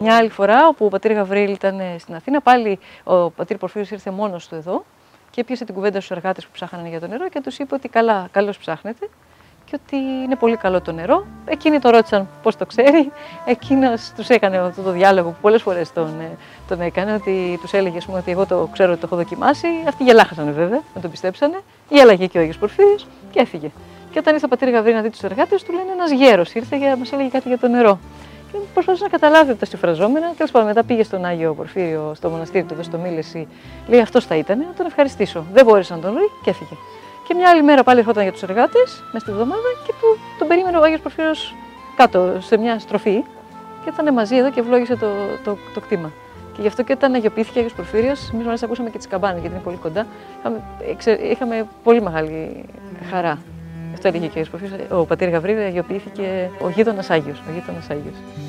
Μια άλλη φορά, όπου ο πατήρ Γαβρίλ ήταν στην Αθήνα, πάλι ο πατήρ Πορφύριος ήρθε μόνος του εδώ και έπιασε την κουβέντα στους εργάτες που ψάχνανε για το νερό και τους είπε ότι καλώς ψάχνετε και ότι είναι πολύ καλό το νερό. Εκείνοι το ρώτησαν πώς το ξέρει. Εκείνος τους έκανε αυτό το διάλογο που πολλές φορές τον έκανε, ότι τους έλεγε ότι εγώ το ξέρω ότι το έχω δοκιμάσει. Αυτοί γελάχασαν βέβαια, δεν τον πιστέψανε. Γέλαγε και ο Άγιος Πορφύριος και έφυγε. Και όταν ήρθε ο πατήρ Γαβρίλ να δει τους εργάτες, του λένε ένας γέρος ήρθε και μας έλεγε κάτι για το νερό. Και προσπαθούσε να καταλάβει από τα συμφραζόμενα. Τέλος πάντων, μετά πήγε στον Άγιο Πορφύριο, στο μοναστήρι του, εδώ στο Μήλεση. Λέει αυτός θα ήταν, να τον ευχαριστήσω. Δεν μπόρεσε να τον βρει και έφυγε. Και μια άλλη μέρα πάλι ερχόταν για τους εργάτες, μέσα στη βδομάδα και τον περίμενε ο Άγιος Πορφύριος κάτω σε μια στροφή. Και ήταν μαζί εδώ και ευλόγησε το κτήμα. Και γι' αυτό και όταν αγιοποιήθηκε ο Άγιος Πορφύριος, εμείς μάλιστα ακούσαμε και τις καμπάνες, γιατί είναι πολύ κοντά. Είχαμε πολύ μεγάλη χαρά. Αυτό έλεγε και ο πατήρ Γαβρίλ, αγιοποιήθηκε ο γείτονας Άγιος.